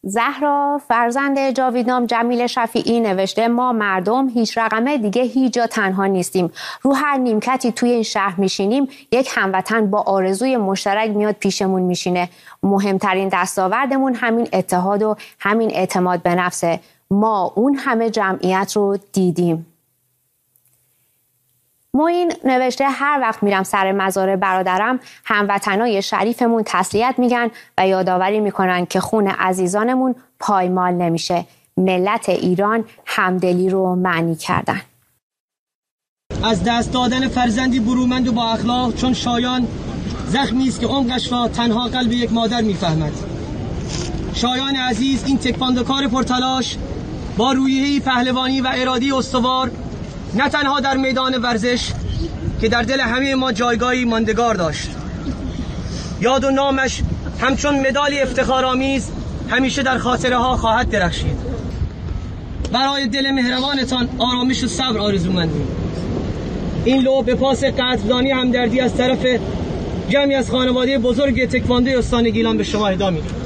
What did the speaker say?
زهرا فرزند جاویدنام جمیل شفیعی نوشته ما مردم هیچ رقمه دیگه هیچ جا تنها نیستیم. رو هر نیمکتی توی این شهر میشینیم یک هموطن با آرزوی مشترک میاد پیشمون میشینه. مهمترین دستاوردمون همین اتحاد و همین اعتماد به نفسه. ما اون همه جمعیت رو دیدیم. معین نوشته هر وقت میرم سر مزار برادرم هموطنای شریفمون تسلیت میگن و یادآوری میکنن که خون عزیزانمون پایمال نمیشه. ملت ایران همدلی رو معنی کردن. از دست دادن فرزندی برومند و با اخلاق چون شایان زخمی است که عمقش را تنها قلب یک مادر میفهمد. شایان عزیز این تکواندوکار پرتلاش با روحیه پهلوانی و ارادی استوار نه تنها در میدان ورزش که در دل همه ما جایگاهی ماندگار داشت. یاد و نامش همچون مدالی افتخارآمیز همیشه در خاطره ها خواهد درخشید. برای دل مهربانتان آرامش و صبر آرزومندیم. این لوح به پاس قدردانی همدردی از طرف جمعی از خانواده بزرگ تکواندوی استان گیلان به شما اهدا می‌کنم.